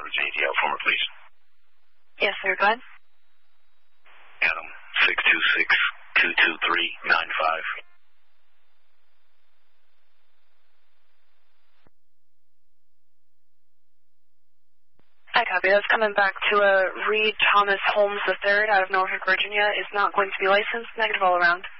Virginia DL former, please. Yes, sir. Go ahead. Adam, 626-223-95. I copy. That's coming back to Reed Thomas Holmes III out of Norfolk, Virginia. Is not going to be licensed. Negative all around.